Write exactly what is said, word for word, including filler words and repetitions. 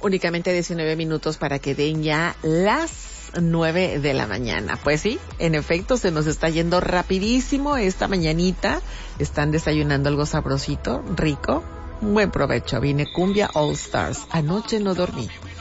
Únicamente diecinueve minutos para que den ya las nueve de la mañana. Pues sí, en efecto, se nos está yendo rapidísimo esta mañanita. Están desayunando algo sabrosito, rico. Buen provecho. Vine Cumbia All Stars. Anoche no dormí.